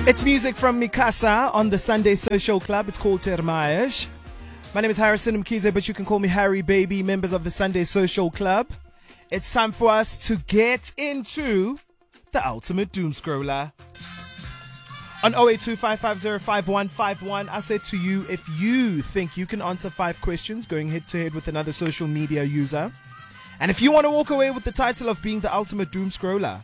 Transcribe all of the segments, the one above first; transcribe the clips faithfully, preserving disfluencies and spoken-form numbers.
It's music from Mikasa on the Sunday Social Club. It's called Termaesh. My name is Harrison Mkize, but you can call me Harry Baby, members of the Sunday Social Club. It's time for us to get into the ultimate doom scroller. On zero eight two, five five zero, five one five one, I said to you, if you think you can answer five questions going head to head with another social media user, and if you want to walk away with the title of being the ultimate doom scroller,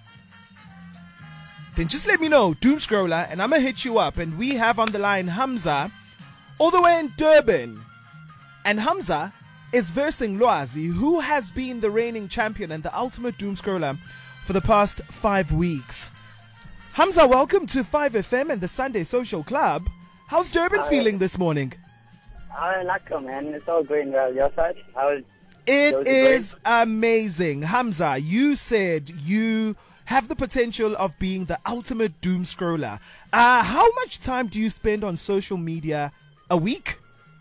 then just let me know, doom scroller, and I'm going to hit you up. And we have on the line Hamza, all the way in Durban. And Hamza is versing Lwazi, who has been the reigning champion and the ultimate doom scroller for the past five weeks. Hamza, welcome to five F M and the Sunday Social Club. How's Durban Hi. feeling this morning? I like it, man. It's all going well. Your side? How's It How's it is amazing. Hamza, you said you have the potential of being the ultimate doom scroller. Uh, how much time do you spend on social media a week?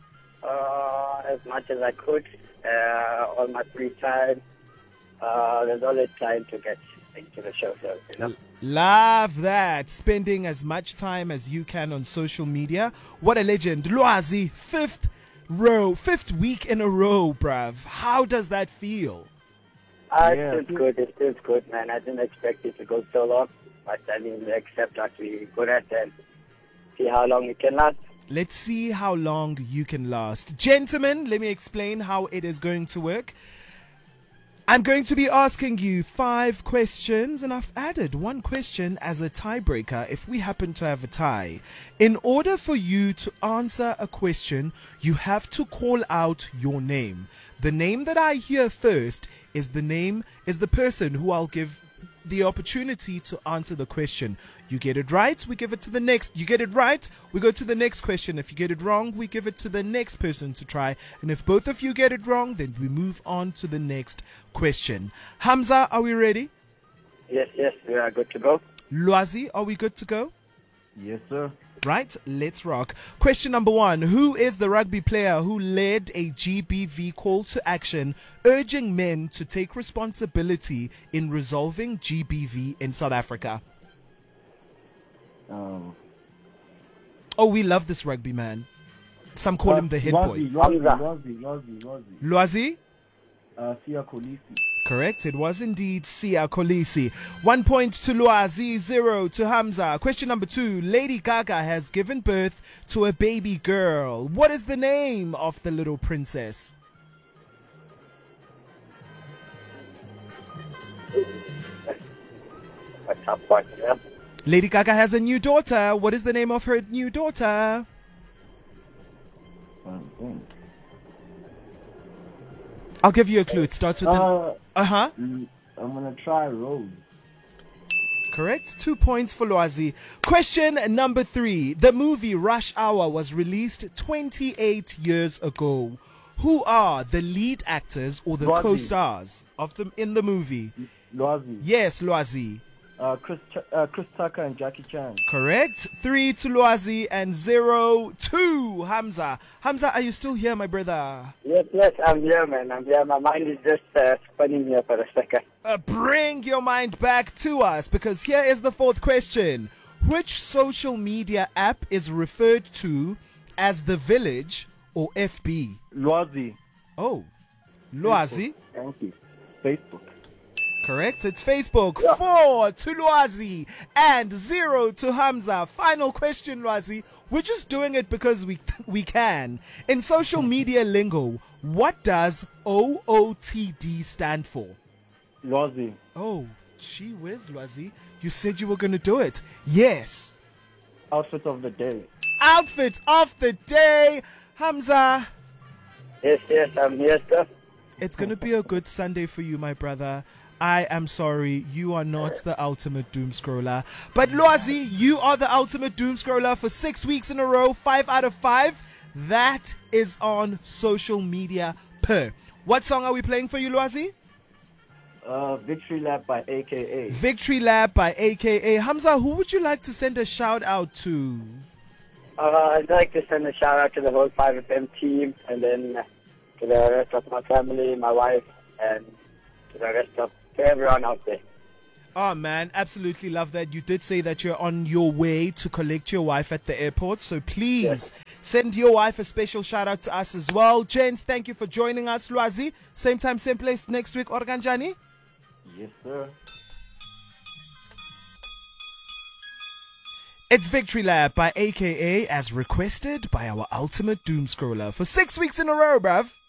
uh, as much as I could. Uh, all my free time. Uh, there's always time to get into the show, so, you know. Love that. Spending as much time as you can on social media. What a legend. Lwazi, fifth row, fifth week in a row, bruv. How does that feel? Uh, Yeah. It feels good. It feels good, man. I didn't expect it to go so long, but I didn't accept that we're good at and see how long it can last. Let's see how long you can last. Gentlemen, let me explain how it is going to work. I'm going to be asking you five questions, and I've added one question as a tiebreaker if we happen to have a tie. In order for you to answer a question, you have to call out your name. The name that I hear first is the name, is the person who I'll give the opportunity to answer the question. You get it right, we give it to the next. You get it right, we go to the next question. If you get it wrong, we give it to the next person to try. And if both of you get it wrong, then we move on to the next question. Hamza, are we ready? Yes, yes, we are good to go. Lwazi, are we good to go? Yes, sir. Right, let's rock. Question number one. Who is the rugby player who led a G B V call to action urging men to take responsibility in resolving G B V in South Africa? Um, Oh, we love this rugby man. Some call him the head boy. Lwazi, Lwazi, Lwazi, Lwazi. Lwazi? Uh, Siya Kolisi. Correct. It was indeed Siya Kolisi. One point to Lwazi, zero to Hamza. Question number two. Lady Gaga has given birth to a baby girl. What is the name of the little princess? A tough one, yeah. Lady Gaga has a new daughter. What is the name of her new daughter? Um, mm. I'll give you a clue. It starts with an... Uh, Uh-huh. mm, I'm gonna try Rose. Correct. Two points for Lwazi. Question number three. The movie Rush Hour was released twenty-eight years ago. Who are the lead actors or the Lwazi. co-stars of them in the movie? Lwazi. Yes, Lwazi. Uh, Chris, Ch- uh, Chris Tucker and Jackie Chan. Correct. Three to Lwazi and zero to Hamza. Hamza, are you still here, my brother? Yes, yes, I'm here, man. I'm here. My mind is just uh, spinning here for a second. Uh, bring your mind back to us, because here is the fourth question. Which social media app is referred to as The Village or F B? Lwazi. Oh, Lwazi. Thank you. Facebook. Correct. It's Facebook. Four to Lwazi and zero to Hamza. Final question, Lwazi. We're just doing it because we we can. In social media lingo, what does O O T D stand for? Lwazi. Oh, gee whiz, Lwazi. You said you were going to do it. Yes. Outfit of the day. Outfit of the day. Hamza. Yes, yes, I'm here, sir. It's going to be a good Sunday for you, my brother. I am sorry, you are not the ultimate doom scroller. But Lwazi, you are the ultimate doom scroller for six weeks in a row, five out of five. That is on social media per. What song are we playing for you, Lwazi? Uh, Victory Lap by A K A. Victory Lab by A K A. Hamza, who would you like to send a shout out to? Uh, I'd like to send a shout out to the whole five F M team, and then uh, to the rest of my family, my wife, and to the rest of to everyone out there. Oh man, absolutely love that. You did say that you're on your way to collect your wife at the airport, so please Yes. send your wife a special shout out to us as well. Gents, thank you for joining us. Lwazi, same time, same place next week. Organjani. Yes, sir. It's Victory Lap by A K A as requested by our ultimate doom scroller for six weeks in a row, bruv.